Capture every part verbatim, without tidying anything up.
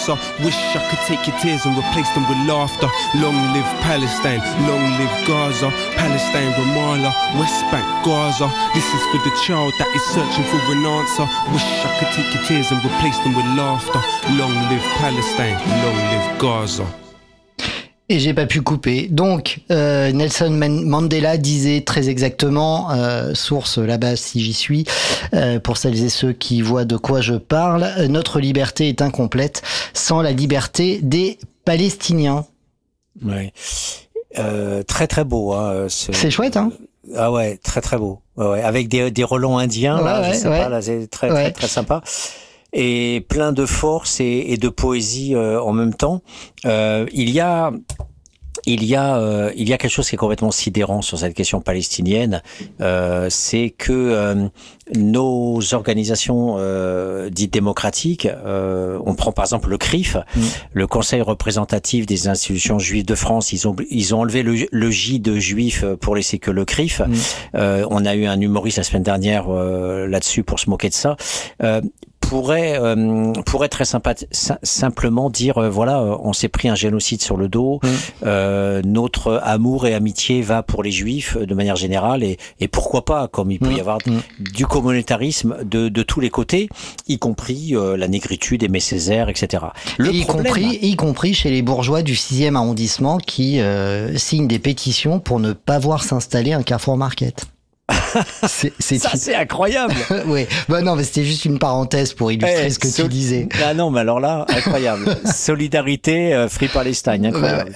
I wish I could take your tears and replace them with laughter. Long live Palestine, long live Gaza. Palestine, Ramallah, West Bank, Gaza. This is for the child that is searching for an answer. Wish I could take your tears and replace them with laughter. Long live Palestine, long live Gaza. Et j'ai pas pu couper. Donc, euh, Nelson Mandela disait très exactement, euh, source là-bas si j'y suis, euh, pour celles et ceux qui voient de quoi je parle, euh, notre liberté est incomplète sans la liberté des Palestiniens. Ouais. Euh, très très beau. Hein, ce... C'est chouette, hein. Ah ouais, très très beau. Ouais, ouais. Avec des, des relents indiens, ouais, là, ouais, je sais ouais. pas, là, c'est très, ouais. très très sympa. Et plein de force et, et de poésie euh, en même temps. Euh, il y a, il y a, euh, il y a quelque chose qui est complètement sidérant sur cette question palestinienne. Euh, c'est que euh, nos organisations euh, dites démocratiques, euh, on prend par exemple le C R I F, mmh. le Conseil représentatif des institutions juives de France, ils ont ils ont enlevé le, le J de juif pour laisser que le C R I F. Mmh. Euh, on a eu un humoriste la semaine dernière euh, là-dessus pour se moquer de ça. Euh, pourrait euh, pourrait très sympa simplement dire euh, voilà euh, on s'est pris un génocide sur le dos, mmh. euh, notre amour et amitié va pour les juifs de manière générale et, et pourquoi pas, comme il peut mmh. y avoir mmh. du communautarisme de, de tous les côtés, y compris euh, la négritude, Aimé Césaire, et cetera. Le y problème, compris y compris chez les bourgeois du sixième arrondissement qui euh, signent des pétitions pour ne pas voir s'installer un Carrefour Market. C'est, c'est ça, c'est incroyable. Oui, bah non, mais c'était juste une parenthèse pour illustrer eh, ce que so- tu disais. Ah non, mais alors là, incroyable. Solidarité, euh, Free Palestine, incroyable.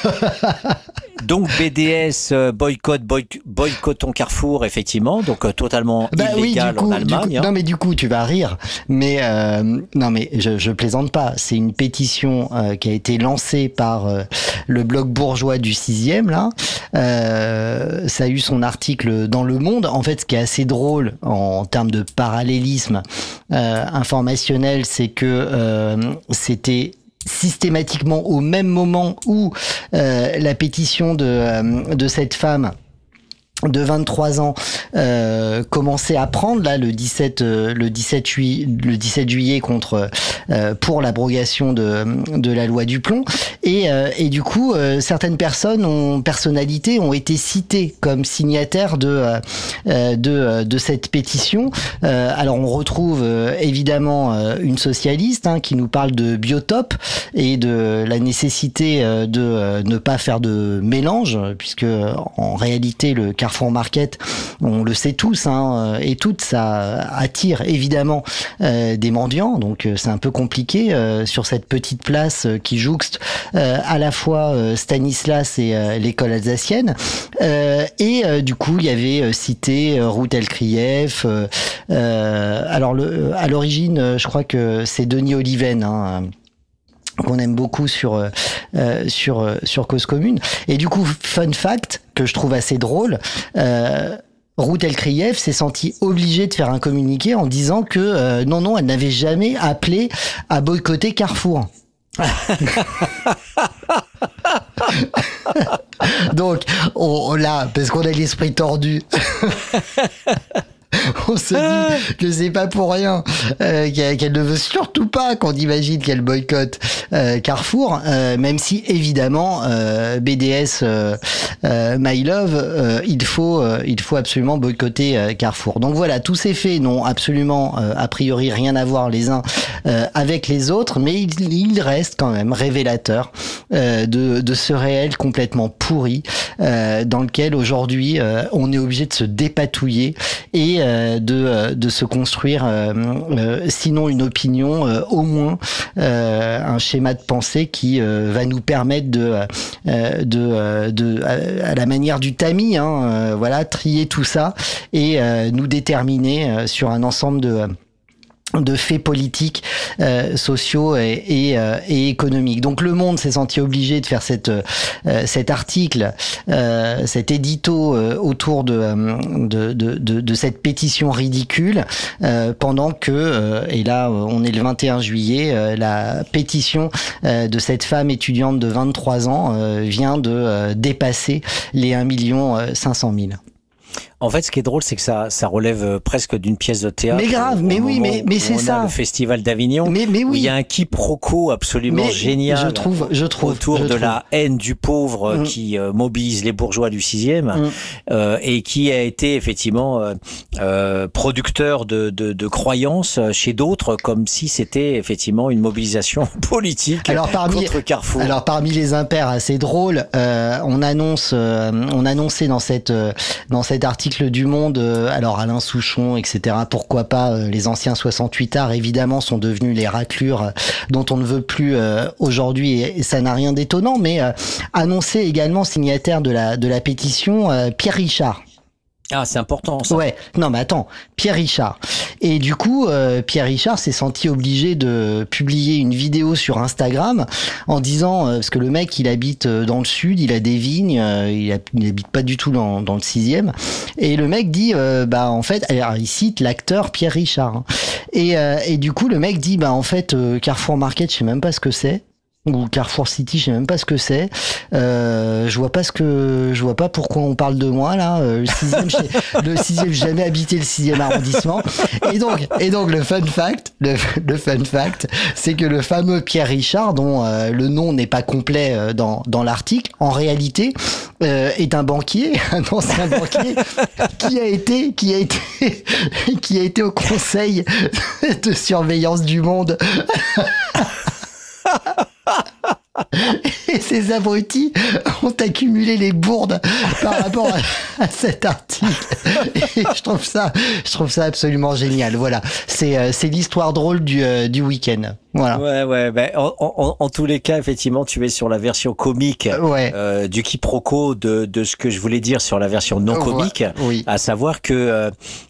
Donc B D S, euh, boycott, boy, boycottons Carrefour, effectivement, donc euh, totalement bah illégal oui, coup, en Allemagne. Coup, hein. Non, mais du coup, tu vas rire, mais euh, non, mais je, je plaisante pas. C'est une pétition euh, qui a été lancée par euh, le blog bourgeois du sixième là. Euh, ça a eu son article dans Le Monde. En fait, ce qui est assez drôle en termes de parallélisme euh, informationnel, c'est que euh, c'était systématiquement au même moment où euh, la pétition de, euh, de cette femme de vingt-trois ans euh, commençait à prendre là le dix-sept euh, le dix-sept juillet le dix-sept juillet contre euh, pour l'abrogation de de la loi Duplon et euh, et du coup euh, certaines personnes ont personnalités ont été citées comme signataires de euh, de de cette pétition. Euh, alors on retrouve euh, évidemment euh, une socialiste hein, qui nous parle de biotope et de la nécessité euh, de euh, ne pas faire de mélange puisque en réalité le Carrefour Market, on le sait tous hein, et toutes, ça attire évidemment euh, des mendiants, donc c'est un peu compliqué euh, sur cette petite place euh, qui jouxte euh, à la fois euh, Stanislas et euh, l'école alsacienne. Euh, et euh, du coup, il y avait euh, cité euh, Ruth Elkrief. Euh, euh, alors le, à l'origine, je crois que c'est Denis Oliven. Hein, qu'on aime beaucoup sur euh, sur sur Cause Commune. Et du coup, fun fact que je trouve assez drôle, euh, Ruth Elkrief s'est sentie obligée de faire un communiqué en disant que euh, non non, elle n'avait jamais appelé à boycotter Carrefour. Donc on, on là parce qu'on a l'esprit tordu. On se dit que c'est pas pour rien euh, qu'elle, qu'elle ne veut surtout pas qu'on imagine qu'elle boycotte euh, Carrefour, euh, même si évidemment euh, B D S euh, euh, My Love, euh, il faut euh, il faut absolument boycotter euh, Carrefour. Donc voilà, tous ces faits n'ont absolument euh, a priori rien à voir les uns euh, avec les autres, mais il, il reste quand même révélateur euh, de de ce réel complètement pourri euh, dans lequel aujourd'hui euh, on est obligé de se dépatouiller et de de se construire euh, euh, sinon une opinion euh, au moins euh, un schéma de pensée qui euh, va nous permettre de euh, de euh, de à, à la manière du tamis hein, euh, voilà trier tout ça et euh, nous déterminer euh, sur un ensemble de de faits politiques, euh, sociaux et, et, euh, et économiques. Donc Le Monde s'est senti obligé de faire cette, euh, cet article, euh, cet édito euh, autour de, de, de, de, de cette pétition ridicule, euh, pendant que, euh, et là on est le vingt et un juillet, euh, la pétition euh, de cette femme étudiante de vingt-trois ans euh, vient de euh, dépasser les un million cinq cent mille. en fait, ce qui est drôle, c'est que ça, ça relève presque d'une pièce de théâtre. Mais grave, mais oui, mais, mais c'est ça. Le Festival d'Avignon, mais, mais oui. où il y a un quiproquo absolument mais génial. Je trouve, je trouve. Autour je de trouve. la haine du pauvre mmh. qui euh, mobilise les bourgeois du sixième mmh. euh, et qui a été effectivement euh, euh, producteur de, de, de croyances chez d'autres, comme si c'était effectivement une mobilisation politique alors, parmi, contre Carrefour. Alors parmi les impairs assez drôles, euh, on annonce, euh, on annonçait dans cette euh, dans cet article du Monde, euh, alors Alain Souchon, et cetera. Pourquoi pas euh, les anciens soixante-huit ards évidemment sont devenus les raclures euh, dont on ne veut plus euh, aujourd'hui, et, et ça n'a rien d'étonnant. Mais euh, annoncé également signataire de la de la pétition euh, Pierre Richard. Ah, c'est important, ça. Ouais. Non, mais attends. Pierre Richard. Et du coup, euh, Pierre Richard s'est senti obligé de publier une vidéo sur Instagram en disant, euh, parce que le mec, il habite dans le sud, il a des vignes, euh, il, a, il habite pas du tout dans, dans le sixième. Et le mec dit, euh, bah, en fait, alors, il cite l'acteur Pierre Richard. Et, euh, et du coup, le mec dit, bah, en fait, euh, Carrefour Market, je sais même pas ce que c'est. Ou Carrefour City, je sais même pas ce que c'est. Euh, je vois pas ce que, je vois pas pourquoi on parle de moi là. Euh, le sixième, le sixième, j'ai jamais habité le sixième arrondissement. Et donc, et donc le fun fact, le, le fun fact, c'est que le fameux Pierre Richard, dont euh, le nom n'est pas complet euh, dans dans l'article, en réalité euh, est un banquier, un ancien banquier qui a été, qui a été, qui a été au conseil de surveillance du Monde. Et ces abrutis ont accumulé les bourdes par rapport à, à cet article. Et je trouve ça, je trouve ça absolument génial. Voilà, c'est euh, c'est l'histoire drôle du euh, du week-end. Voilà. Ouais, ouais. Ben, en, en, en tous les cas, effectivement, tu es sur la version comique ouais. euh, du quiproquo de de ce que je voulais dire sur la version non comique, ouais. oui. à savoir que euh,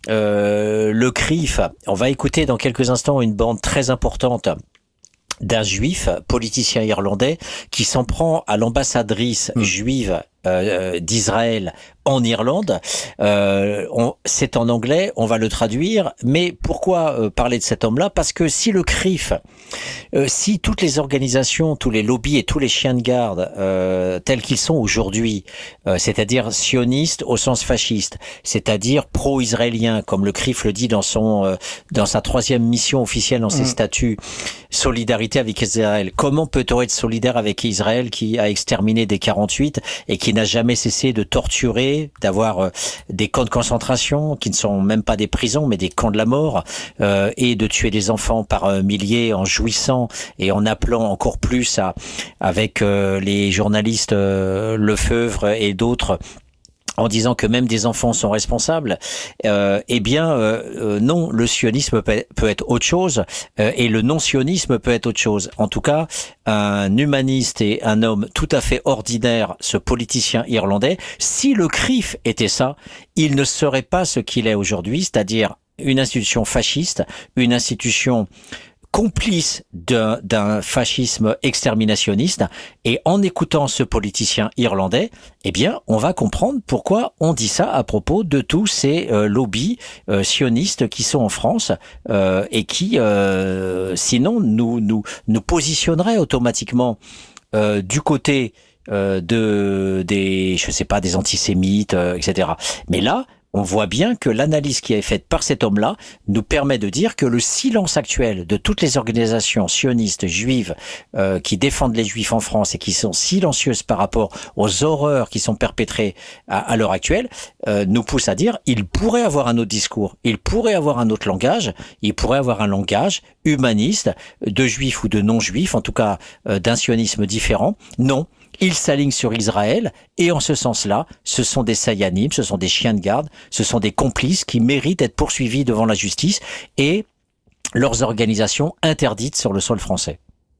euh, le C R I F. On va écouter dans quelques instants une bande très importante d'un juif, politicien irlandais, qui s'en prend à l'ambassadrice mmh. juive euh, d'Israël en Irlande. Euh, on, c'est en anglais, on va le traduire. Mais pourquoi euh, parler de cet homme-là ? Parce que si le C R I F, euh, si toutes les organisations, tous les lobbies et tous les chiens de garde euh, tels qu'ils sont aujourd'hui, euh, c'est-à-dire sionistes au sens fasciste, c'est-à-dire pro-israéliens, comme le C R I F le dit dans son euh, dans sa troisième mission officielle dans ses mmh. statuts, solidarité avec Israël. Comment peut-on être solidaire avec Israël qui a exterminé dès quarante-huit et qui n'a jamais cessé de torturer, d'avoir euh, des camps de concentration qui ne sont même pas des prisons mais des camps de la mort, euh, et de tuer des enfants par euh, milliers en jouissant et en appelant encore plus à avec euh, les journalistes euh, Lefebvre et d'autres en disant que même des enfants sont responsables, euh, eh bien euh, euh, non, le sionisme peut, peut être autre chose, euh, et le non-sionisme peut être autre chose. En tout cas, un humaniste et un homme tout à fait ordinaire, ce politicien irlandais, si le C R I F était ça, il ne serait pas ce qu'il est aujourd'hui, c'est-à-dire une institution fasciste, une institution complice d'un, d'un fascisme exterminationniste. Et en écoutant ce politicien irlandais, eh bien, on va comprendre pourquoi on dit ça à propos de tous ces euh, lobbies euh, sionistes qui sont en France euh, et qui, euh, sinon, nous nous nous positionneraient automatiquement euh, du côté euh, de des, je sais pas, des antisémites, euh, et cetera. Mais là, on voit bien que l'analyse qui est faite par cet homme-là nous permet de dire que le silence actuel de toutes les organisations sionistes juives euh, qui défendent les juifs en France et qui sont silencieuses par rapport aux horreurs qui sont perpétrées à, à l'heure actuelle, euh, nous pousse à dire il pourrait avoir un autre discours, il pourrait avoir un autre langage, il pourrait avoir un langage humaniste, de juifs ou de non-juifs, en tout cas euh, d'un sionisme différent. Non. Il s'aligne sur Israël et en ce sens-là, ce sont des sayanim, ce sont des chiens de garde, ce sont des complices qui méritent d'être poursuivis devant la justice et leurs organisations interdites sur le sol français.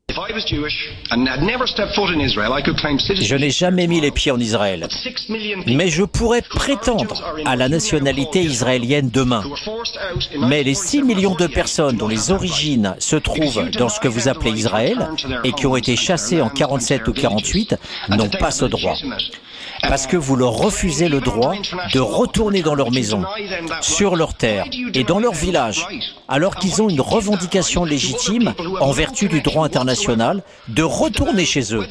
Je n'ai jamais mis les pieds en Israël, mais je pourrais prétendre à la nationalité israélienne demain. Mais les six millions de personnes dont les origines se trouvent dans ce que vous appelez Israël et qui ont été chassées en quarante-sept ou quarante-huit n'ont pas ce droit. Parce que vous leur refusez le droit de retourner dans leur maison, sur leur terre et dans leur village, alors qu'ils ont une revendication légitime en vertu du droit international de retourner chez eux.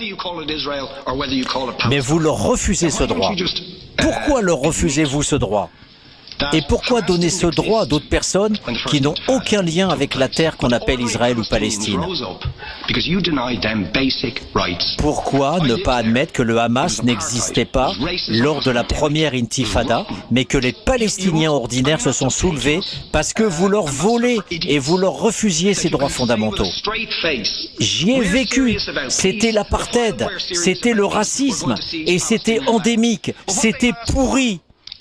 Mais vous leur refusez ce droit. Pourquoi leur refusez-vous ce droit ? Et pourquoi donner ce droit à d'autres personnes qui n'ont aucun lien avec la terre qu'on appelle Israël ou Palestine? Pourquoi ne pas admettre que le Hamas n'existait pas lors de la première intifada, mais que les Palestiniens ordinaires se sont soulevés parce que vous leur volez et vous leur refusiez ces droits fondamentaux? J'y ai vécu, c'était l'apartheid, c'était le racisme, et c'était endémique, c'était pourri.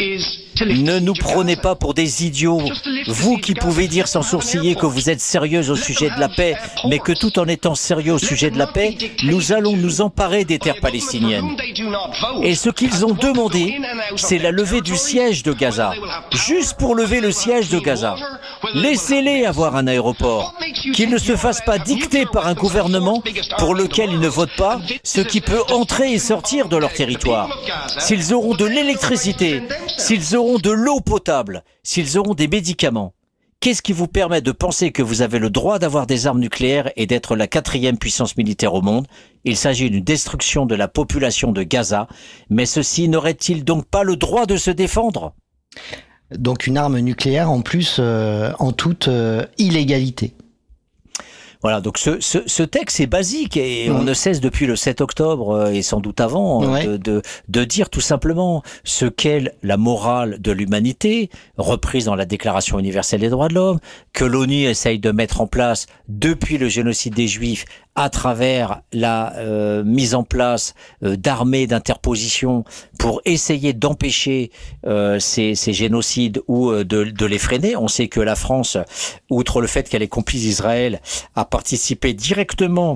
Ne nous prenez pas pour des idiots, vous qui pouvez dire sans sourciller que vous êtes sérieuse au sujet de la paix, mais que tout en étant sérieux au sujet de la paix, nous allons nous emparer des terres palestiniennes. Et ce qu'ils ont demandé, c'est la levée du siège de Gaza, juste pour lever le siège de Gaza. Laissez-les avoir un aéroport, qu'ils ne se fassent pas dicter par un gouvernement pour lequel ils ne votent pas ce qui peut entrer et sortir de leur territoire. S'ils auront de l'électricité, s'ils auront de l'eau potable, s'ils auront des médicaments, qu'est-ce qui vous permet de penser que vous avez le droit d'avoir des armes nucléaires et d'être la quatrième puissance militaire au monde? Il s'agit d'une destruction de la population de Gaza, mais ceux-ci n'auraient-ils donc pas le droit de se défendre? Donc une arme nucléaire en plus euh, en toute euh, illégalité. Voilà, donc ce, ce, ce texte est basique et mmh. on ne cesse depuis le sept octobre et sans doute avant ouais. de, de, de dire tout simplement ce qu'est la morale de l'humanité, reprise dans la Déclaration universelle des droits de l'homme, que l'ONU essaye de mettre en place depuis le génocide des Juifs à travers la euh, mise en place euh, d'armées d'interposition pour essayer d'empêcher euh, ces, ces génocides ou euh, de, de les freiner. On sait que la France, outre le fait qu'elle est complice d'Israël, a participé directement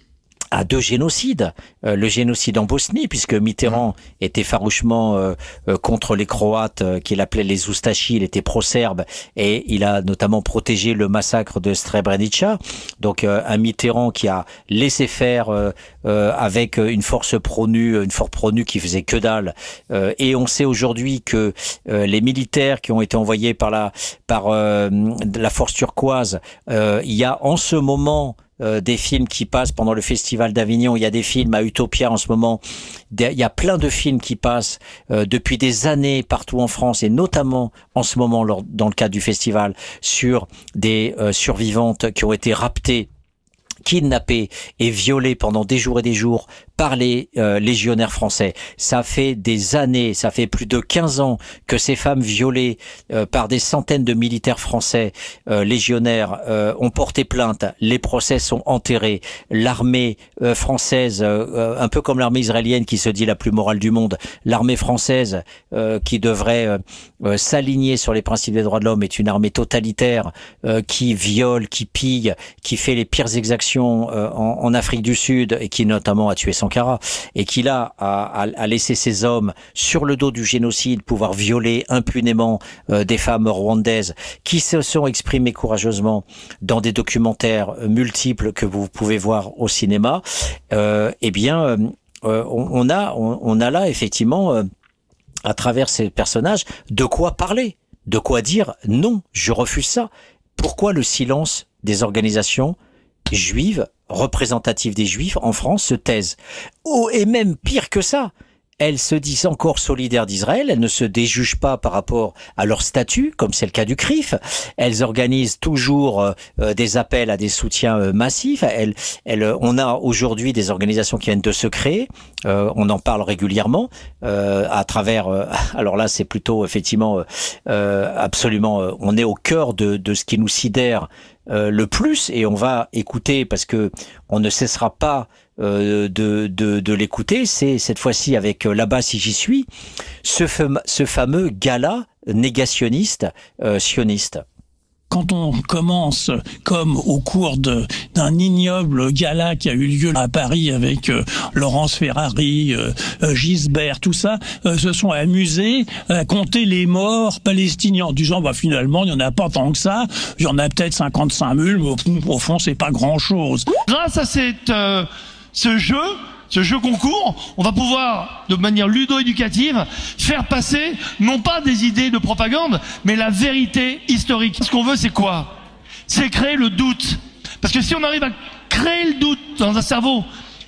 à deux génocides, euh, le génocide en Bosnie, puisque Mitterrand était farouchement euh, euh, contre les Croates, euh, qu'il appelait les Oustachis, il était pro-serbe, et il a notamment protégé le massacre de Srebrenica. Donc euh, un Mitterrand qui a laissé faire euh, euh, avec une force pro-nue, une force pro-nue qui faisait que dalle. Euh, et on sait aujourd'hui que euh, les militaires qui ont été envoyés par la par euh, la force turquoise, euh, il y a en ce moment Euh, des films qui passent pendant le Festival d'Avignon. Il y a des films à Utopia en ce moment. Il y a plein de films qui passent euh, depuis des années partout en France et notamment en ce moment lors, dans le cadre du festival sur des euh, survivantes qui ont été raptées, kidnappées et violées pendant des jours et des jours par les euh, légionnaires français. Ça fait des années, ça fait plus de quinze ans que ces femmes violées euh, par des centaines de militaires français euh, légionnaires euh, ont porté plainte. Les procès sont enterrés. L'armée euh, française, euh, un peu comme l'armée israélienne qui se dit la plus morale du monde, l'armée française euh, qui devrait euh, euh, s'aligner sur les principes des droits de l'homme est une armée totalitaire euh, qui viole, qui pille, qui fait les pires exactions euh, en, en Afrique du Sud et qui notamment a tué Sankara, et qui là a, a, a laissé ces hommes sur le dos du génocide pouvoir violer impunément euh, des femmes rwandaises qui se sont exprimées courageusement dans des documentaires multiples que vous pouvez voir au cinéma. Euh, eh bien, euh, on, on a on, on a là effectivement euh, à travers ces personnages de quoi parler, de quoi dire non, je refuse ça. Pourquoi le silence des organisations juives, représentatives des juifs en France, se taisent? Oh, et même pire que ça, elles se disent encore solidaires d'Israël, elles ne se déjugent pas par rapport à leur statut, comme c'est le cas du C R I F. Elles organisent toujours euh, des appels à des soutiens euh, massifs. Elles, elles, on a aujourd'hui des organisations qui viennent de se créer. Euh, on en parle régulièrement euh, à travers. Euh, alors là, c'est plutôt effectivement euh, absolument. Euh, on est au cœur de, de ce qui nous sidère euh, le plus, et on va écouter parce que on ne cessera pas Euh, de, de, de l'écouter. C'est cette fois-ci avec euh, là-bas si j'y suis, ce, fam- ce fameux gala négationniste euh, sioniste. Quand on commence, comme au cours de, d'un ignoble gala qui a eu lieu à Paris avec euh, Laurence Ferrari, euh, euh, Gisbert, tout ça, euh, se sont amusés à compter les morts palestiniens, en disant bah finalement il n'y en a pas tant que ça, il y en a peut-être cinquante-cinq mille, mais au, au fond c'est pas grand-chose. Grâce à cette, euh, ce jeu, ce jeu concours, on va pouvoir, de manière ludo-éducative, faire passer, non pas des idées de propagande, mais la vérité historique. Ce qu'on veut, c'est quoi? C'est créer le doute. Parce que si on arrive à créer le doute dans un cerveau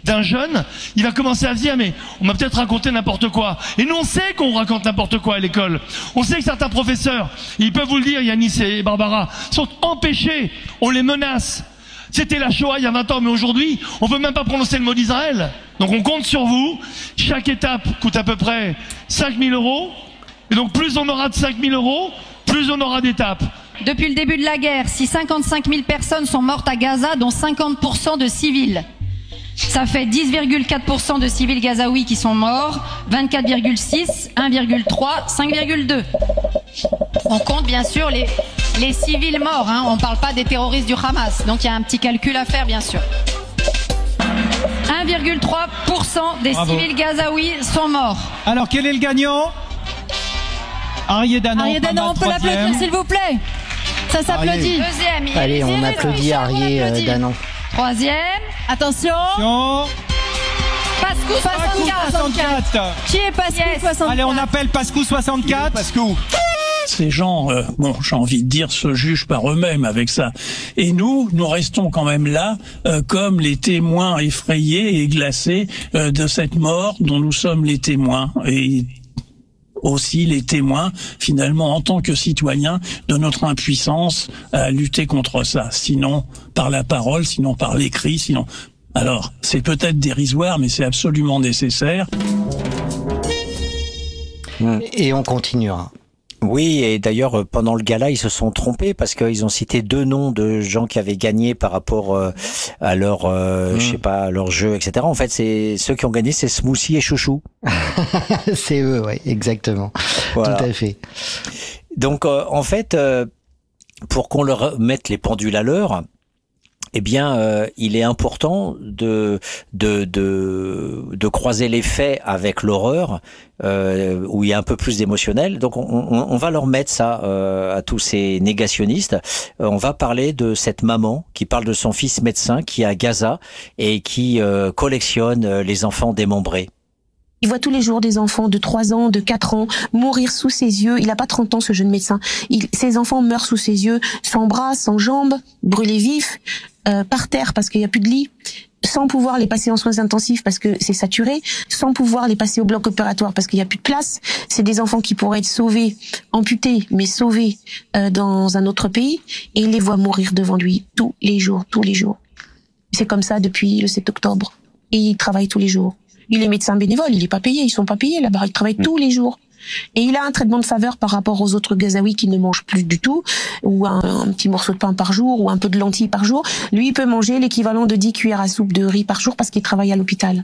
d'un jeune, il va commencer à se dire, mais on m'a peut-être raconté n'importe quoi. Et nous, on sait qu'on raconte n'importe quoi à l'école. On sait que certains professeurs, ils peuvent vous le dire, Yanis et Barbara, sont empêchés, on les menace. C'était la Shoah il y a vingt ans, mais aujourd'hui, on ne veut même pas prononcer le mot d'Israël. Donc on compte sur vous. Chaque étape coûte à peu près cinq mille euros. Et donc plus on aura de cinq mille euros, plus on aura d'étapes. Depuis le début de la guerre, si cinquante-cinq mille personnes sont mortes à Gaza, dont cinquante pour cent de civils, ça fait dix virgule quatre pour cent de civils gazaouis qui sont morts, vingt-quatre virgule six, un virgule trois, cinq virgule deux. On compte bien sûr les, les civils morts, hein. On ne parle pas des terroristes du Hamas, donc il y a un petit calcul à faire bien sûr. un virgule trois pour cent des Bravo. Civils gazaouis sont morts. Alors quel est le gagnant? Arié Danan. Arié Danan, on peut l'applaudir s'il vous plaît. Ça s'applaudit. Deuxième. Allez, on applaudit Arié euh, Danan. Troisième. Attention. Attention. Pascou soixante-quatre. Qui est Pascou yes. soixante-quatre? Allez, on appelle Pascou soixante-quatre. Pascou. Ces gens, euh, bon, j'ai envie de dire, se jugent par eux-mêmes avec ça. Et nous, nous restons quand même là, euh, comme les témoins effrayés et glacés euh, de cette mort dont nous sommes les témoins. Et aussi les témoins, finalement, en tant que citoyens, de notre impuissance à lutter contre ça. Sinon par la parole, sinon par l'écrit, sinon... Alors, c'est peut-être dérisoire, mais c'est absolument nécessaire. Et on continuera. Oui, et d'ailleurs, pendant le gala, ils se sont trompés parce qu'ils ont cité deux noms de gens qui avaient gagné par rapport euh, à leur, euh, mmh. je sais pas, leur jeu, et cetera. En fait, c'est ceux qui ont gagné, c'est Smoothie et Chouchou. C'est eux, oui, exactement. Voilà. Tout à fait. Donc, euh, en fait, euh, pour qu'on leur mette les pendules à l'heure, eh bien, euh, il est important de de de de croiser les faits avec l'horreur, euh, où il y a un peu plus d'émotionnel. Donc, on, on, on va leur mettre ça euh, à tous ces négationnistes. Euh, on va parler de cette maman qui parle de son fils médecin qui est à Gaza et qui euh, collectionne les enfants démembrés. Il voit tous les jours des enfants de trois ans, de quatre ans mourir sous ses yeux. Il n'a pas trente ans, ce jeune médecin. Il, ses enfants meurent sous ses yeux, sans bras, sans jambes, brûlés vifs, euh, par terre parce qu'il n'y a plus de lit, sans pouvoir les passer en soins intensifs parce que c'est saturé, sans pouvoir les passer au bloc opératoire parce qu'il n'y a plus de place. C'est des enfants qui pourraient être sauvés, amputés, mais sauvés euh, dans un autre pays. Et il les voit mourir devant lui tous les jours, tous les jours. C'est comme ça depuis le sept octobre. Et il travaille tous les jours. Il est médecin bénévole, il n'est pas payé, ils sont pas payés là-bas, il travaille mmh. tous les jours. Et il a un traitement de faveur par rapport aux autres Gazaouis qui ne mangent plus du tout, ou un, un petit morceau de pain par jour, ou un peu de lentilles par jour. Lui, il peut manger l'équivalent de dix cuillères à soupe de riz par jour parce qu'il travaille à l'hôpital.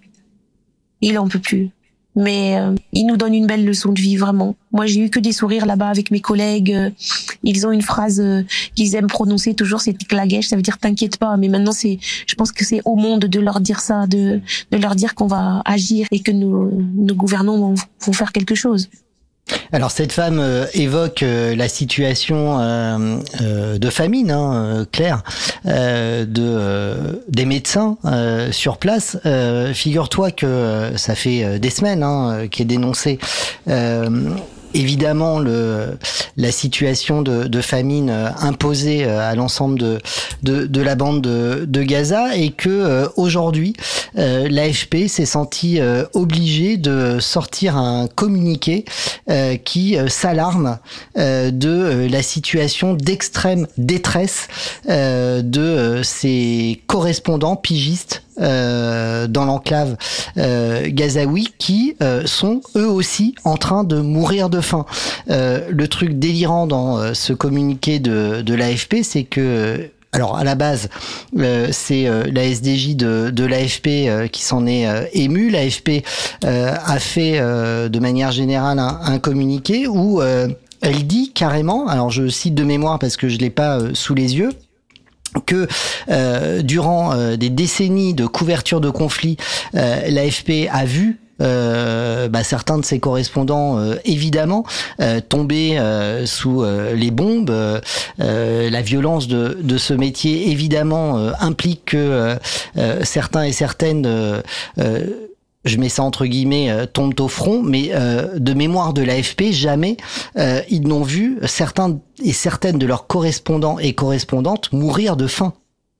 Il en peut plus. Mais euh, il nous donne une belle leçon de vie, vraiment. Moi, j'ai eu que des sourires là-bas avec mes collègues. Euh, ils ont une phrase euh, qu'ils aiment prononcer toujours, c'est « Tiklagèche », ça veut dire « t'inquiète pas ». Mais maintenant, c'est, je pense que c'est au monde de leur dire ça, de, de leur dire qu'on va agir et que nos, nos gouvernants vont, vont faire quelque chose. Alors cette femme euh, évoque euh, la situation euh, euh, de famine, hein, euh, Claire, euh, de euh, des médecins euh, sur place. Euh, figure-toi que euh, ça fait euh, des semaines hein, qu'est dénoncé. Euh, Évidemment, le, la situation de, de famine imposée à l'ensemble de, de, de la bande de, de Gaza et que euh, aujourd'hui, euh, l'A F P s'est senti euh, obligé de sortir un communiqué euh, qui euh, s'alarme euh, de euh, la situation d'extrême détresse euh, de euh, ses correspondants pigistes Euh, dans l'enclave euh, gazaoui qui euh, sont eux aussi en train de mourir de faim. Euh, le truc délirant dans euh, ce communiqué de, de l'A F P, c'est que alors à la base, euh, c'est euh, la S D J de, de l'A F P euh, qui s'en est euh, émue. L'A F P euh, a fait euh, de manière générale un, un communiqué où euh, elle dit carrément, alors je cite de mémoire parce que je l'ai pas euh, sous les yeux, que euh, durant euh, des décennies de couverture de conflits, euh, l'A F P a vu Euh, bah, certains de ses correspondants euh, évidemment euh, tomber euh, sous euh, les bombes. Euh, euh, la violence de, de ce métier évidemment euh, implique que euh, euh, certains et certaines euh, euh, je mets ça entre guillemets, euh, tombent au front, mais euh, de mémoire de l'A F P, jamais euh, ils n'ont vu certains et certaines de leurs correspondants et correspondantes mourir de faim.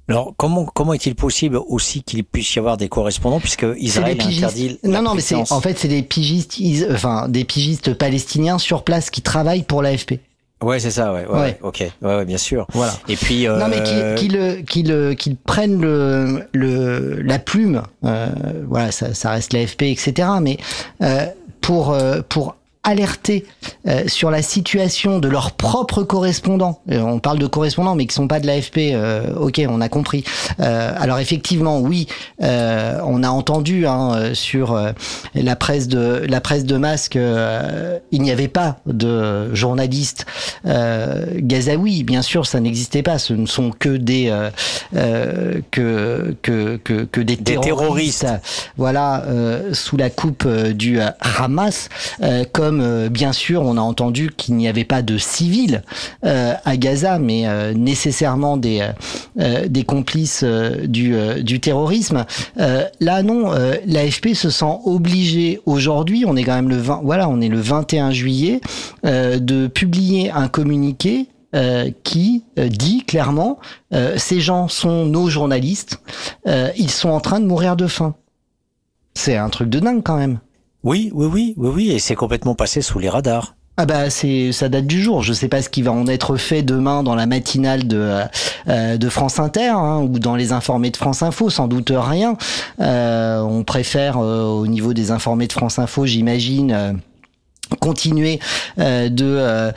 Alors, comment, comment est-il possible aussi qu'il puisse y avoir des correspondants, puisque Israël interdit la Non, non, mais c'est, en fait, c'est des pigistes, enfin, des pigistes palestiniens sur place qui travaillent pour l'A F P. Ouais, c'est ça, ouais, ouais, ouais. ouais ok, ouais, ouais, bien sûr. Voilà. Et puis, euh... non, mais qu'ils, qu'ils, qu'ils, qu'ils prennent le, le, la plume, euh, voilà, ça, ça reste l'A F P, et cetera. Mais euh, pour, euh, pour alerter euh, sur la situation de leurs propres correspondants. Euh, on parle de correspondants, mais qui sont pas de l'A F P. Euh, ok, on a compris. Euh, alors effectivement, oui, euh, on a entendu hein, sur euh, la presse de la presse de masse que euh, il n'y avait pas de journalistes euh, gazaouis. Bien sûr, ça n'existait pas. Ce ne sont que des euh, euh, que, que que que des, des terroristes. terroristes. Voilà, euh, sous la coupe euh, du euh, Hamas, euh, comme euh, bien sûr, on a entendu qu'il n'y avait pas de civils euh, à Gaza, mais euh, nécessairement des euh, des complices euh, du euh, du terrorisme. Euh, là, non, euh, l'A F P se sent obligé aujourd'hui. On est quand même le vingt, voilà, on est le vingt et un juillet, euh, de publier un communiqué euh, qui euh, dit clairement euh, ces gens sont nos journalistes. Euh, ils sont en train de mourir de faim. C'est un truc de dingue quand même. Oui, oui, oui, oui, oui, et c'est complètement passé sous les radars. Ah bah c'est ça date du jour. Je sais pas ce qui va en être fait demain dans la matinale de euh, de France Inter hein, ou dans les informés de France Info. Sans doute rien. Euh, on préfère euh, au niveau des informés de France Info, j'imagine, euh, continuer euh, de euh,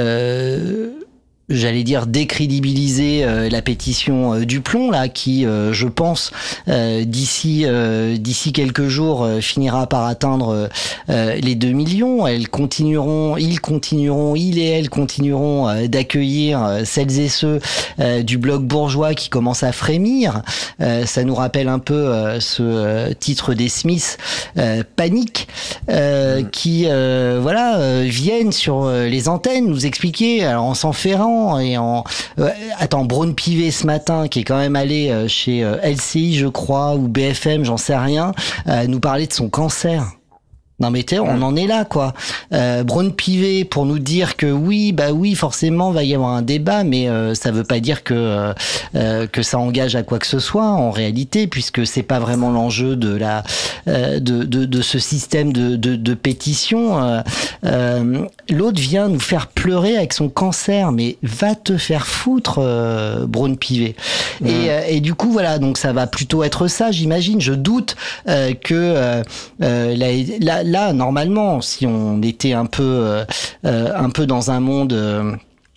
euh, j'allais dire décrédibiliser euh, la pétition euh, du plomb là qui euh, je pense euh, d'ici euh, d'ici quelques jours euh, finira par atteindre euh, les deux millions. Elles continueront ils continueront ils et elles continueront euh, d'accueillir euh, celles et ceux euh, du bloc bourgeois qui commencent à frémir. Euh, ça nous rappelle un peu euh, ce euh, titre des Smiths euh, Panique euh, mmh. qui euh, voilà euh, viennent sur euh, les antennes nous expliquer alors en s'enferrant et en euh, attends Braun Pivet ce matin qui est quand même allé euh, chez euh, L C I je crois ou B F M j'en sais rien euh, nous parler de son cancer. Non mais t'es, on en est là quoi. Euh, Braun Pivet pour nous dire que oui bah oui forcément va y avoir un débat mais euh, ça veut pas dire que euh, que ça engage à quoi que ce soit en réalité puisque c'est pas vraiment l'enjeu de la euh, de, de de ce système de de, de pétition. Euh, euh, l'autre vient nous faire pleurer avec son cancer mais va te faire foutre euh, Braun Pivet. Mmh. Et euh, et du coup voilà donc ça va plutôt être ça j'imagine. Je doute euh, que euh, euh, la, la là, normalement, si on était un peu, euh, un peu dans un monde, euh,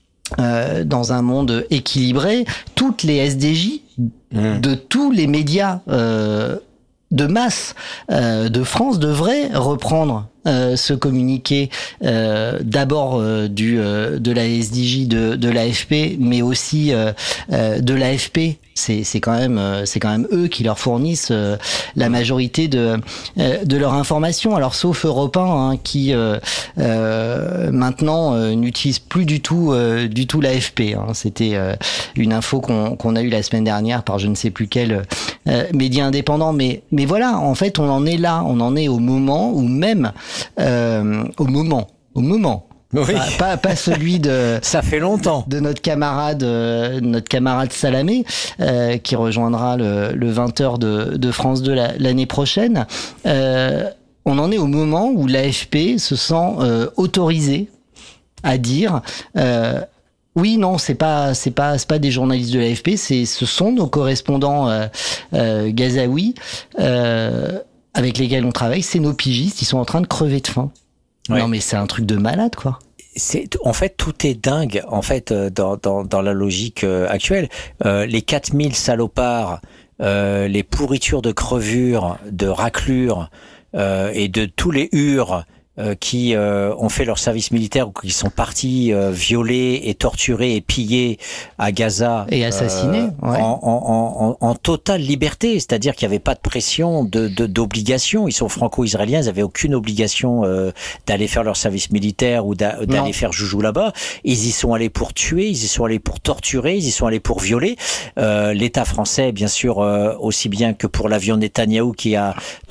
dans un monde équilibré, toutes les S D J mmh. de tous les médias euh, de masse euh, de France devraient reprendre euh, ce communiqué euh, d'abord euh, du euh, de la S D J de de l'A F P, mais aussi euh, euh, de l'A F P. C'est c'est quand même euh, c'est quand même eux qui leur fournissent euh, la majorité de euh, de leur information. Alors sauf Europe un hein, qui euh, euh, maintenant euh, n'utilise plus du tout euh, du tout l'A F P. Hein. C'était euh, une info qu'on qu'on a eue la semaine dernière par je ne sais plus quel euh, média indépendant. Mais mais voilà, en fait, on en est là, on en est au moment où même euh, au moment au moment. Oui. Pas, pas, pas celui de. Ça fait longtemps. De notre camarade, euh, notre camarade Salamé, euh, qui rejoindra le, le vingt heures de, de France deux la, l'année prochaine. Euh, on en est au moment où l'A F P se sent euh, autorisé à dire. Euh, Oui, non, c'est pas, c'est pas, c'est pas des journalistes de l'A F P, c'est, ce sont nos correspondants euh, euh, gazaouis euh, avec lesquels on travaille. C'est nos pigistes, ils sont en train de crever de faim. Ouais. Non, mais c'est un truc de malade, quoi. C'est, en fait, tout est dingue, en fait, dans, dans, dans la logique euh, actuelle. Euh, les quatre mille salopards, euh, les pourritures de crevures, de raclures euh, et de tous les hurs Euh, qui euh, ont fait leur service militaire ou qui sont partis euh, violés et torturés et pillés à Gaza et assassinés euh, ouais. en, en, en, en totale liberté, c'est-à-dire qu'il n'y avait pas de pression, de, de, d'obligation. Ils sont franco-israéliens, ils n'avaient aucune obligation euh, d'aller faire leur service militaire ou d'a, d'aller non. faire joujou là-bas. Ils y sont allés pour tuer, ils y sont allés pour torturer, ils y sont allés pour violer. Euh, L'État français, bien sûr, euh, aussi bien que pour l'avion Netanyahou qui a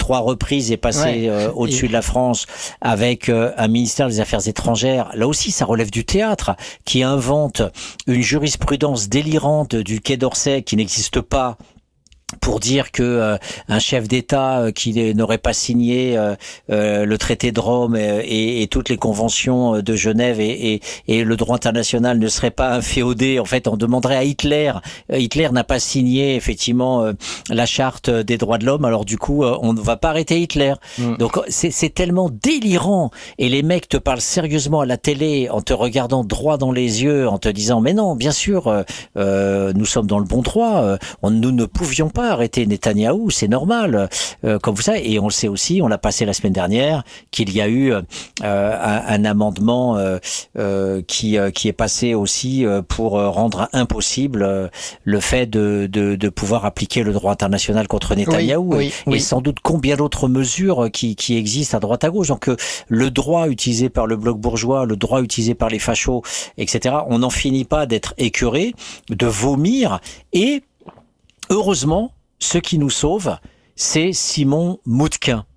trois reprises est passé ouais. euh, au-dessus Et... de la France avec euh, un ministère des Affaires étrangères. Là aussi, ça relève du théâtre, qui invente une jurisprudence délirante du Quai d'Orsay qui n'existe pas, pour dire que euh, un chef d'État euh, qui n'aurait pas signé euh, euh, le traité de Rome et, et, et toutes les conventions de Genève et, et, et le droit international ne serait pas inféodé. En fait, on demanderait à Hitler. Euh, Hitler n'a pas signé effectivement euh, la charte des droits de l'homme. Alors du coup, euh, on ne va pas arrêter Hitler. Mmh. Donc c'est, c'est tellement délirant. Et les mecs te parlent sérieusement à la télé en te regardant droit dans les yeux, en te disant mais non, bien sûr, euh, euh, nous sommes dans le bon droit. Euh, on, nous ne pouvions pas arrêter Netanyahou, c'est normal, euh, comme vous savez, et on le sait aussi, on l'a passé la semaine dernière, qu'il y a eu euh, un, un amendement euh, euh, qui euh, qui est passé aussi euh, pour rendre impossible euh, le fait de, de de pouvoir appliquer le droit international contre Netanyahou, oui, oui, et, oui. et sans doute combien d'autres mesures qui qui existent à droite à gauche. Donc euh, le droit utilisé par le bloc bourgeois, le droit utilisé par les fachos, et cetera. On n'en finit pas d'être écœuré, de vomir, et heureusement, ce qui nous sauve, c'est Simon Moutquin.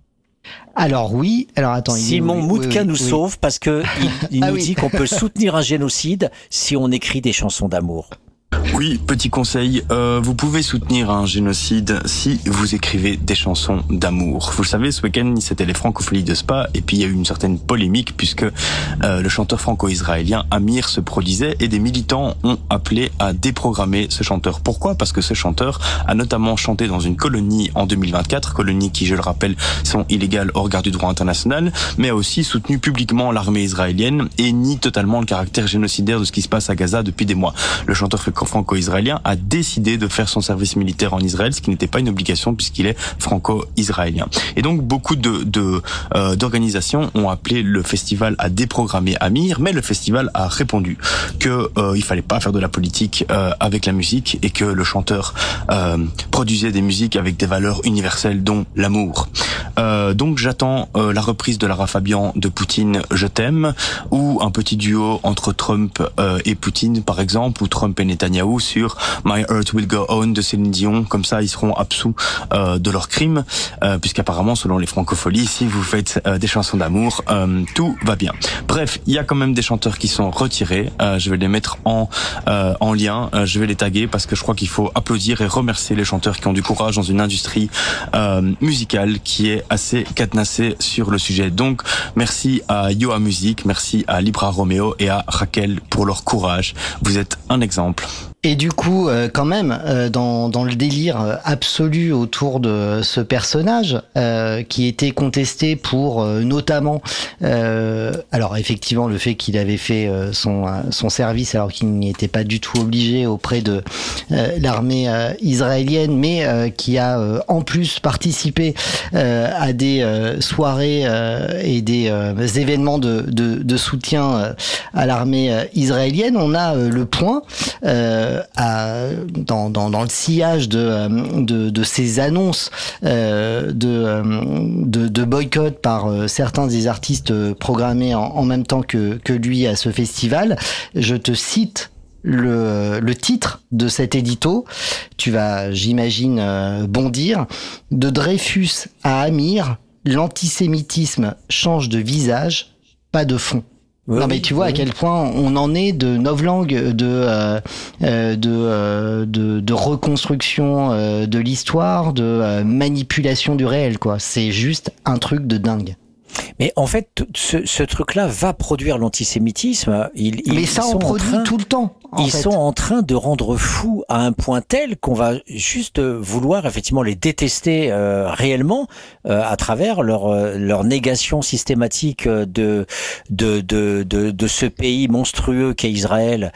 Alors oui, alors attends. Simon oui, Moutquin oui, nous oui. sauve parce que il, il ah nous oui. dit qu'on peut soutenir un génocide si on écrit des chansons d'amour. Oui, petit conseil, euh, vous pouvez soutenir un génocide si vous écrivez des chansons d'amour. Vous le savez, ce week-end, c'était les Francopholies de Spa, et puis il y a eu une certaine polémique puisque euh, le chanteur franco-israélien Amir se produisait et des militants ont appelé à déprogrammer ce chanteur. Pourquoi ? Parce que ce chanteur a notamment chanté dans une colonie en deux mille vingt-quatre, colonie qui, je le rappelle, sont illégales au regard du droit international, mais a aussi soutenu publiquement l'armée israélienne et nie totalement le caractère génocidaire de ce qui se passe à Gaza depuis des mois. Le chanteur franco-israélien a décidé de faire son service militaire en Israël, ce qui n'était pas une obligation puisqu'il est franco-israélien. Et donc beaucoup de, de euh, d'organisations ont appelé le festival à déprogrammer Amir, mais le festival a répondu que euh, il fallait pas faire de la politique euh, avec la musique et que le chanteur euh, produisait des musiques avec des valeurs universelles dont l'amour. Euh, donc j'attends euh, la reprise de Lara Fabian de Poutine, Je t'aime, ou un petit duo entre Trump euh, et Poutine par exemple, ou Trump et Netanyahou sur My Heart Will Go On de Céline Dion. Comme ça ils seront absous euh, de leurs crimes, euh, puisqu'apparemment selon les francopholies, si vous faites euh, des chansons d'amour, euh, tout va bien. Bref, il y a quand même des chanteurs qui sont retirés, euh, je vais les mettre en euh, en lien, euh, je vais les taguer parce que je crois qu'il faut applaudir et remercier les chanteurs qui ont du courage dans une industrie euh, musicale qui est assez cadenassée sur le sujet. Donc merci à Yoa Music, merci à Libra Romeo et à Raquel pour leur courage. Vous êtes un exemple. Et du coup, euh, quand même, euh, dans, dans le délire absolu autour de ce personnage, euh, qui était contesté pour euh, notamment, euh, alors effectivement, le fait qu'il avait fait euh, son son service alors qu'il n'y était pas du tout obligé auprès de euh, l'armée euh, israélienne, mais euh, qui a euh, en plus participé euh, à des euh, soirées euh, et des euh, événements de, de, de soutien euh, à l'armée euh, israélienne. On a euh, le point. Euh, À, dans, dans, dans le sillage de, de, de ces annonces euh, de, de, de boycott par euh, certains des artistes programmés en, en même temps que, que lui à ce festival. Je te cite le, le titre de cet édito. Tu vas, j'imagine, euh, bondir. De Dreyfus à Amir, l'antisémitisme change de visage, pas de fond. Oui, non mais tu vois oui. à quel point on en est de novlangue, de euh, de, euh, de de reconstruction euh, de l'histoire, de euh, manipulation du réel quoi. C'est juste un truc de dingue. Mais en fait, ce, ce truc-là va produire l'antisémitisme. Ils, Mais ça, on produit train, tout le temps. Ils fait. sont en train de rendre fous à un point tel qu'on va juste vouloir effectivement les détester euh, réellement euh, à travers leur euh, leur négation systématique de de de de, de ce pays monstrueux qu'est Israël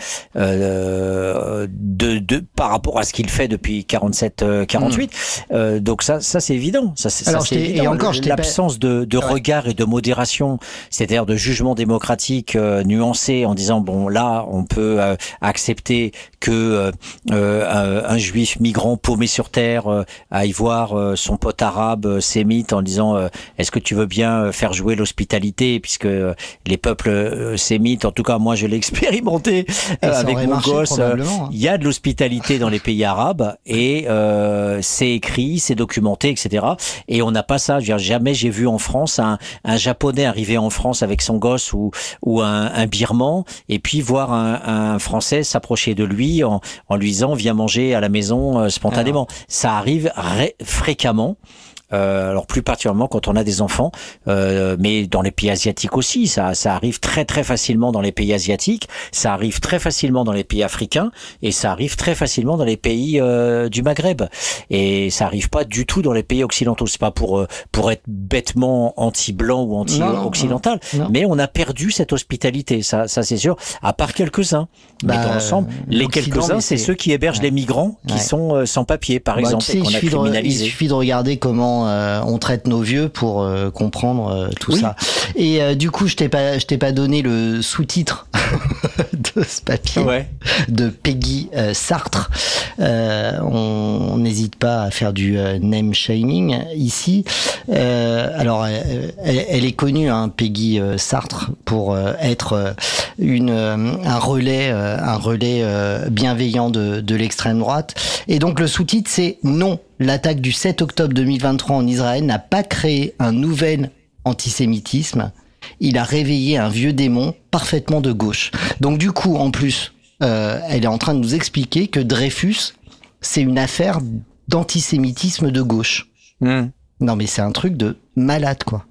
euh, de de par rapport à ce qu'il fait depuis quarante-sept quarante-huit. Mmh. Euh, donc ça ça c'est évident. Ça c'est, Alors, ça, c'est évident. Et encore, l'absence pas... de de ouais. regard et de modération, c'est-à-dire de jugement démocratique euh, nuancé en disant bon là on peut euh, accepter que euh, un, un juif migrant paumé sur terre euh, aille voir euh, son pote arabe euh, sémite en disant euh, est-ce que tu veux bien faire jouer l'hospitalité, puisque euh, les peuples euh, sémites, en tout cas moi je l'ai expérimenté euh, avec mon gosse, il euh, hein. y a de l'hospitalité dans les pays arabes et euh, c'est écrit, c'est documenté, et cetera. Et on n'a pas ça. Je veux dire, jamais j'ai vu en France un, un japonais arriver en France avec son gosse ou, ou un, un birman et puis voir un, un français s'approcher de lui en, en lui disant viens manger à la maison euh, spontanément. Alors. Ça arrive ré- fréquemment. Euh, alors plus particulièrement quand on a des enfants, euh, mais dans les pays asiatiques aussi, ça, ça arrive très très facilement dans les pays asiatiques, ça arrive très facilement dans les pays africains et ça arrive très facilement dans les pays euh, du Maghreb. Et ça arrive pas du tout dans les pays occidentaux. C'est pas pour pour être bêtement anti-blanc ou anti-occidental, non, non, non. Mais on a perdu cette hospitalité, ça, ça c'est sûr. À part quelques-uns, bah, mais dans l'ensemble, les quelques-uns, c'est, c'est ceux qui hébergent ouais. les migrants qui ouais. sont euh, sans papier, par bah, exemple, tu sais, et qu'on a criminalisé. Il suffit de regarder comment Euh, on traite nos vieux pour euh, comprendre euh, tout oui. ça. Et euh, du coup, je t'ai pas, je t'ai pas donné le sous-titre de ce papier ouais. de Peggy euh, Sartre. Euh, on n'hésite pas à faire du euh, name shaming ici. Euh, alors, elle, elle est connue, hein, Peggy euh, Sartre, pour euh, être euh, une euh, un relais, euh, un relais euh, bienveillant de, de l'extrême droite. Et donc le sous-titre, c'est non. L'attaque du sept octobre deux mille vingt-trois en Israël n'a pas créé un nouvel antisémitisme. Il a réveillé un vieux démon parfaitement de gauche. Donc du coup, en plus, euh, elle est en train de nous expliquer que Dreyfus, c'est une affaire d'antisémitisme de gauche. Mmh. Non mais c'est un truc de malade, quoi.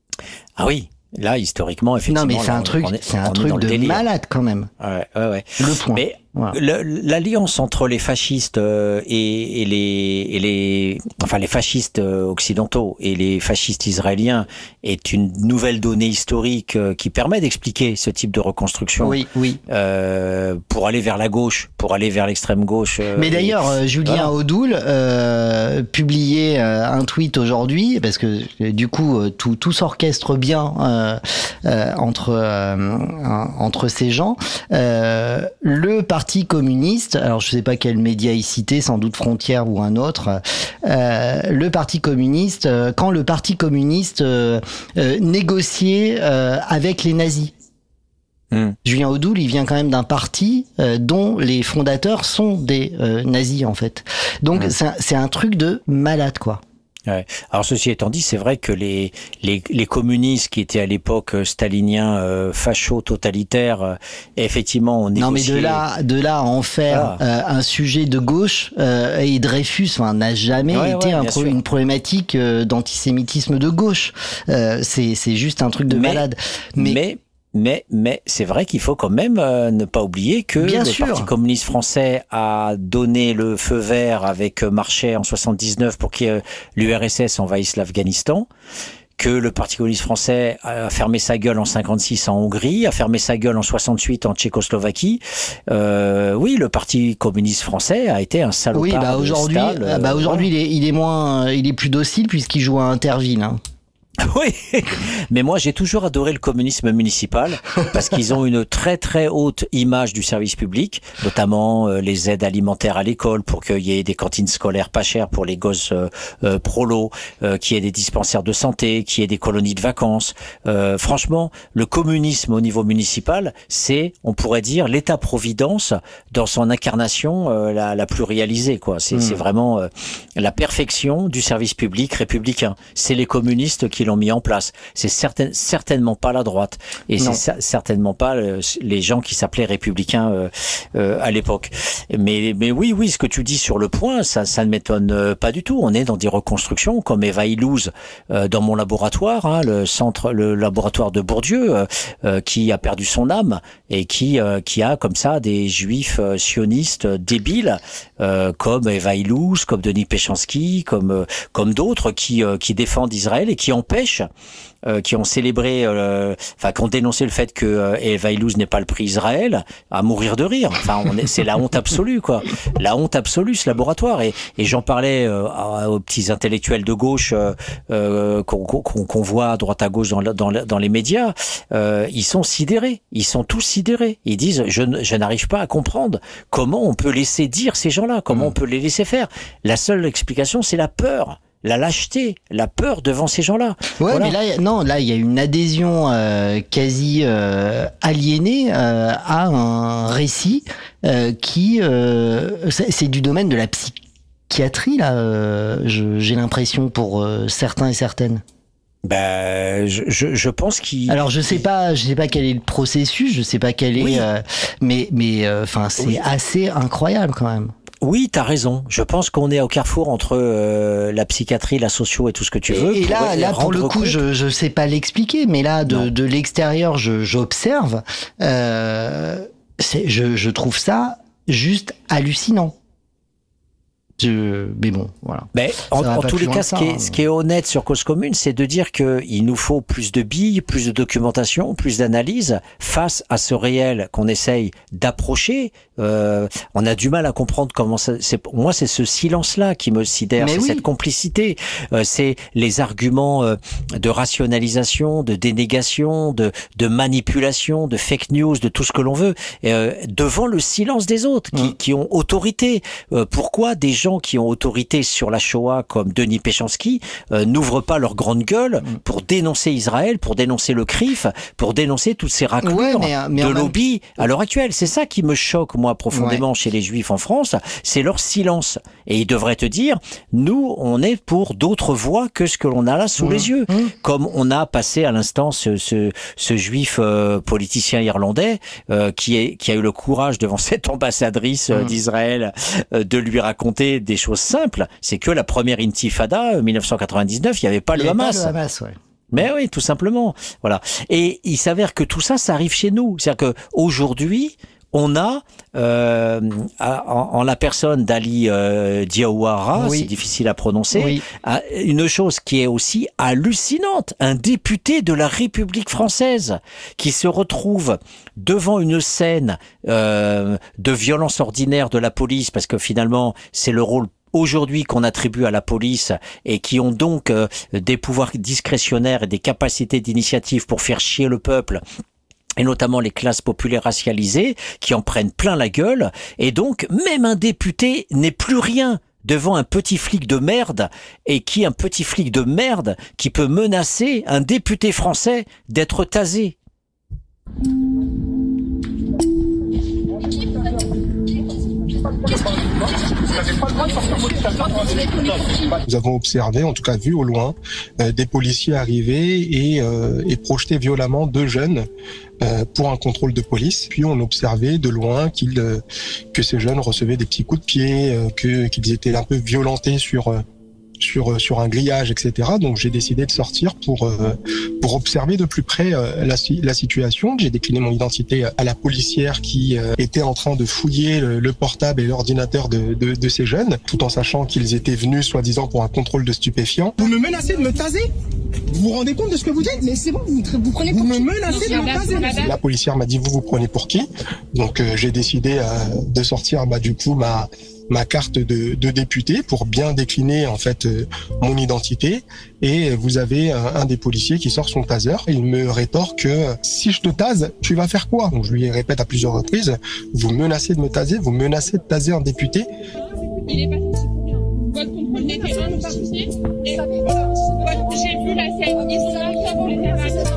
Ah oui. Là, historiquement, effectivement. Non, mais c'est là, un truc, est, c'est un truc de délire. Malade quand même. Ouais, ouais, ouais. Le point. Mais voilà. le, l'alliance entre les fascistes euh, et, et les, et les, enfin les fascistes euh, occidentaux et les fascistes israéliens est une nouvelle donnée historique euh, qui permet d'expliquer ce type de reconstruction. Oui, oui. Euh, pour aller vers la gauche, pour aller vers l'extrême gauche. Euh, mais d'ailleurs, et, Julien voilà. Audoul euh, publiait euh, un tweet aujourd'hui parce que du coup tout tout s'orchestre bien. Euh, Euh, entre euh, entre ces gens, euh, le Parti communiste, alors je sais pas quel média il citait, sans doute Frontières ou un autre, euh, le Parti communiste, euh, quand le Parti communiste euh, euh, négociait euh, avec les nazis. Mmh. Julien Audoul, il vient quand même d'un parti euh, dont les fondateurs sont des euh, nazis en fait. Donc mmh. c'est, un, c'est un truc de malade, quoi. Ouais. Alors ceci étant dit, c'est vrai que les les, les communistes qui étaient à l'époque staliniens, euh, fachos, totalitaires, euh, effectivement, on négociait. Non mais de là de là à en faire ah. euh, un sujet de gauche euh, et Dreyfus, enfin, n'a jamais ouais, été ouais, un pro- une problématique euh, d'antisémitisme de gauche. Euh, c'est c'est juste un truc de mais, malade. Mais, mais Mais, mais c'est vrai qu'il faut quand même euh, ne pas oublier que Bien le sûr. Parti communiste français a donné le feu vert avec Marchais en soixante-dix-neuf pour que euh, l'U R S S envahisse l'Afghanistan, que le Parti communiste français a fermé sa gueule en cinquante-six en Hongrie, a fermé sa gueule en soixante-huit en Tchécoslovaquie. Euh, oui, le Parti communiste français a été un salopard. Oui, bah aujourd'hui, Stal, euh, bah aujourd'hui voilà. il est, il est moins, il est plus docile puisqu'il joue à Interville. Hein. Oui, mais moi j'ai toujours adoré le communisme municipal parce qu'ils ont une très très haute image du service public, notamment euh, les aides alimentaires à l'école pour qu'il y ait des cantines scolaires pas chères pour les gosses euh, euh, prolos, euh, qu'il y ait des dispensaires de santé, qu'il y ait des colonies de vacances. Euh, franchement, le communisme au niveau municipal, c'est, on pourrait dire, l'État-providence dans son incarnation euh, la, la plus réalisée, quoi. C'est, mmh. c'est vraiment euh, la perfection du service public républicain. C'est les communistes qui l'ont mis en place. C'est certain, certainement pas la droite et non. c'est certainement pas euh, les gens qui s'appelaient républicains euh, euh, à l'époque. Mais, mais oui, oui, ce que tu dis sur le point, ça, ça ne m'étonne pas du tout. On est dans des reconstructions comme Eva Illouz euh, dans mon laboratoire, hein, le centre, le laboratoire de Bourdieu, euh, euh, qui a perdu son âme et qui euh, qui a comme ça des juifs euh, sionistes euh, débiles euh, comme Eva Illouz, comme Denis Péchanski, comme euh, comme d'autres qui euh, qui défendent Israël et qui empêchent pêche, euh, qui ont célébré, euh, enfin, qui ont dénoncé le fait que euh, Eva Illouz n'ait pas le prix Israël, à mourir de rire. Enfin, on est, c'est la honte absolue, quoi. La honte absolue, ce laboratoire. Et, et j'en parlais euh, aux petits intellectuels de gauche euh, euh, qu'on, qu'on, qu'on voit à droite à gauche dans, dans, dans les médias. Euh, ils sont sidérés. Ils sont tous sidérés. Ils disent, je, je n'arrive pas à comprendre comment on peut laisser dire ces gens-là, comment mmh. on peut les laisser faire. La seule explication, c'est la peur. La lâcheté, la peur devant ces gens-là. Ouais, voilà. mais là, non, là, il y a une adhésion euh, quasi euh, aliénée euh, à un récit euh, qui, euh, c'est, c'est du domaine de la psychiatrie là. Euh, je, j'ai l'impression pour euh, certains et certaines. Ben, je, je, je pense qu'il. Alors, je sais pas, je sais pas quel est le processus, je sais pas quel est, oui. euh, mais, mais, enfin, euh, c'est oui. assez incroyable quand même. Oui, t'as raison. Je pense qu'on est au carrefour entre euh, la psychiatrie, la socio et tout ce que tu veux. Et, et là, là pour le coup, compte. je je sais pas l'expliquer, mais là, de, de l'extérieur, je, j'observe. Euh, c'est, je, je trouve ça juste hallucinant. Je, mais bon, voilà. Mais en, en tous les cas, ce qui, est, ce qui est honnête sur Cause Commune, c'est de dire qu'il nous faut plus de billes, plus de documentation, plus d'analyse face à ce réel qu'on essaye d'approcher. Euh, on a du mal à comprendre comment ça. C'est, moi, c'est ce silence-là qui me sidère, mais c'est oui. cette complicité, euh, c'est les arguments euh, de rationalisation, de dénégation, de, de manipulation, de fake news, de tout ce que l'on veut, euh, devant le silence des autres qui, mmh. qui ont autorité. Euh, pourquoi des gens qui ont autorité sur la Shoah comme Denis Péchanski euh, n'ouvrent pas leur grande gueule pour dénoncer Israël, pour dénoncer le C R I F, pour dénoncer toutes ces raclures ouais, mais, mais de lobby même... à l'heure actuelle. C'est ça qui me choque, moi, profondément ouais. chez les Juifs en France, c'est leur silence. Et ils devraient te dire, nous, on est pour d'autres voix que ce que l'on a là sous mmh. les yeux. Mmh. Comme on a passé à l'instant ce, ce, ce Juif euh, politicien irlandais euh, qui, est, qui a eu le courage devant cette ambassadrice euh, mmh. d'Israël euh, de lui raconter des choses simples, c'est que la première intifada, euh, dix-neuf cent quatre-vingt-dix-neuf, il n'y avait pas il le Hamas. Pas le Hamas ouais. Mais oui, tout simplement. Voilà. Et il s'avère que tout ça, ça arrive chez nous. C'est-à-dire qu'aujourd'hui, on a, euh, en, en la personne d'Ali euh, Diawara, oui. c'est difficile à prononcer, oui. une chose qui est aussi hallucinante. Un député de la République française qui se retrouve devant une scène euh, de violence ordinaire de la police, parce que finalement, c'est le rôle aujourd'hui qu'on attribue à la police et qui ont donc euh, des pouvoirs discrétionnaires et des capacités d'initiative pour faire chier le peuple, et notamment les classes populaires racialisées, qui en prennent plein la gueule, et donc même un député n'est plus rien devant un petit flic de merde, et qui un petit flic de merde qui peut menacer un député français d'être tasé. Nous avons observé, en tout cas vu au loin, euh, des policiers arriver et, euh, et projeter violemment deux jeunes euh, pour un contrôle de police. Puis on observait de loin qu'ils, euh, que ces jeunes recevaient des petits coups de pied, euh, que, qu'ils étaient un peu violentés sur... Euh, sur sur un grillage, et cetera. Donc j'ai décidé de sortir pour euh, pour observer de plus près euh, la la situation. J'ai décliné mon identité à la policière qui euh, était en train de fouiller le, le portable et l'ordinateur de, de de ces jeunes, tout en sachant qu'ils étaient venus soi-disant pour un contrôle de stupéfiants. Vous me menacez de me taser ? Vous vous rendez compte de ce que vous dites ? Mais c'est bon, vous, vous prenez pour Vous me menacez de me taser. La policière m'a dit vous vous prenez pour qui ? Donc euh, j'ai décidé euh, de sortir bah du coup ma ma carte de, de député pour bien décliner en fait euh, mon identité, et vous avez un, un des policiers qui sort son taser. Il me rétorque que si je te tase, tu vas faire quoi ? Donc je lui répète à plusieurs reprises, vous menacez de me taser, vous menacez de taser un député. Il est passé bien. Votre contrôle n'était un parti et j'ai vu la scène histoire pour les terrains.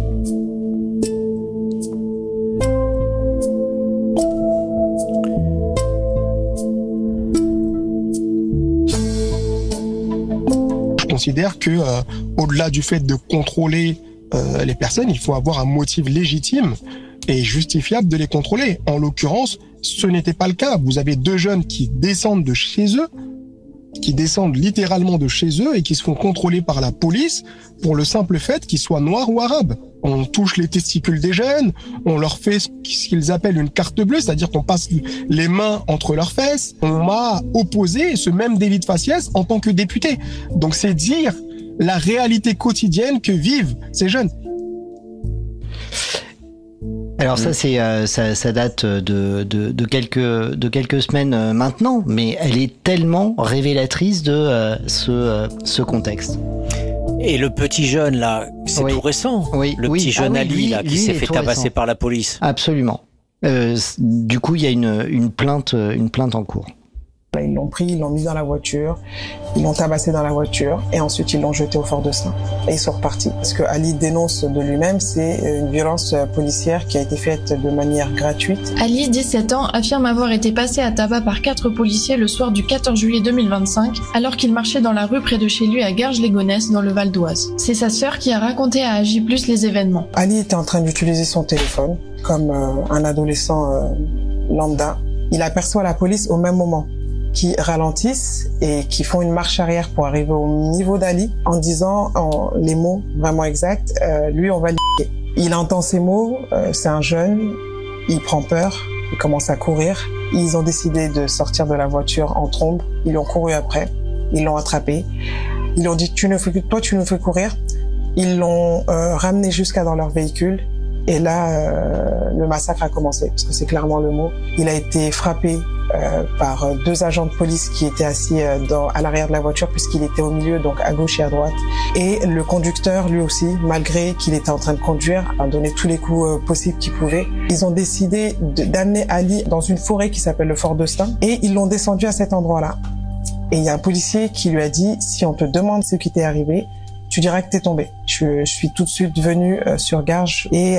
Je considère que euh, au-delà du fait de contrôler euh, les personnes, il faut avoir un motif légitime et justifiable de les contrôler. En l'occurrence, ce n'était pas le cas. Vous avez deux jeunes qui descendent de chez eux, qui descendent littéralement de chez eux et qui se font contrôler par la police pour le simple fait qu'ils soient noirs ou arabes. On touche les testicules des jeunes, on leur fait ce qu'ils appellent une carte bleue, c'est-à-dire qu'on passe les mains entre leurs fesses. On m'a opposé ce même délit de faciès en tant que député. Donc c'est dire la réalité quotidienne que vivent ces jeunes. Alors ça, c'est euh, ça, ça date de, de, de quelques de quelques semaines euh, maintenant, mais elle est tellement révélatrice de euh, ce euh, ce contexte. Et le petit jeune là, c'est oui. tout récent. Oui. Le oui. petit jeune ah, oui, Ali lui, là qui lui, s'est il est fait tout tabasser récent. par la police. Absolument. Euh, du coup, il y a une une plainte une plainte en cours. Ils l'ont pris, ils l'ont mis dans la voiture, ils l'ont tabassé dans la voiture et ensuite ils l'ont jeté au Fort de Saint. Et ils sont repartis. Ce que Ali dénonce de lui-même, c'est une violence policière qui a été faite de manière gratuite. Ali, dix-sept ans, affirme avoir été passé à tabac par quatre policiers le soir du quatorze juillet deux mille vingt-cinq, alors qu'il marchait dans la rue près de chez lui à Garges-les-Gonesse, dans le Val d'Oise. C'est sa sœur qui a raconté à A J plus, les événements. Ali était en train d'utiliser son téléphone comme euh, un adolescent euh, lambda. Il aperçoit la police au même moment, qui ralentissent et qui font une marche arrière pour arriver au niveau d'Ali en disant en, les mots vraiment exacts, euh, lui on va l'***. Il entend ces mots, euh, c'est un jeune, il prend peur, il commence à courir. Ils ont décidé de sortir de la voiture en trombe, ils l'ont couru après, ils l'ont attrapé. Ils lui ont dit tu ne fais, toi tu nous fais courir. Ils l'ont euh, ramené jusqu'à dans leur véhicule. Et là, euh, le massacre a commencé, parce que c'est clairement le mot. Il a été frappé euh, par deux agents de police qui étaient assis euh, dans, à l'arrière de la voiture, puisqu'il était au milieu, donc à gauche et à droite. Et le conducteur, lui aussi, malgré qu'il était en train de conduire, a donné tous les coups euh, possibles qu'il pouvait. Ils ont décidé de, d'amener Ali dans une forêt qui s'appelle le Fort de Saint, et ils l'ont descendu à cet endroit-là. Et il y a un policier qui lui a dit, si on te demande ce qui t'est arrivé, tu diras que t'es tombé. Je, je suis tout de suite venu euh, sur Garges et